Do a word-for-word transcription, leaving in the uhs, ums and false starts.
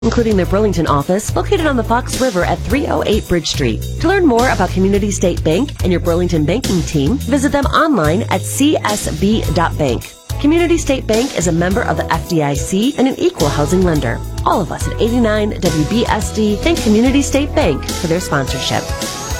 including their Burlington office located on the Fox River at three oh eight Bridge Street. To learn more about Community State Bank and your Burlington banking team, visit them online at c s b dot bank. Community State Bank is a member of the F D I C and an equal housing lender. All of us at eighty-nine W B S D thank Community State Bank for their sponsorship.